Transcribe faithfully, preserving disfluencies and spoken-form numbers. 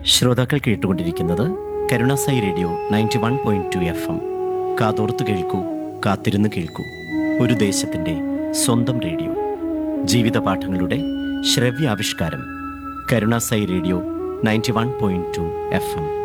ശ്രോതാക്കൾ കേട്ടുകൊണ്ടിരിക്കുന്നത് Karunasai radio ninety one point two F M. കാതോർത്ത് കേൾക്കൂ, കാത്തിരുന്ന് കേൾക്കൂ. ഒരു ദേശത്തിൻ്റെ സ്വന്തം റേഡിയോ. ജീവിത പാഠങ്ങളുടെ ശ്രവ്യാവിഷ്കാരം. Karunasai radio ninety one point two F M.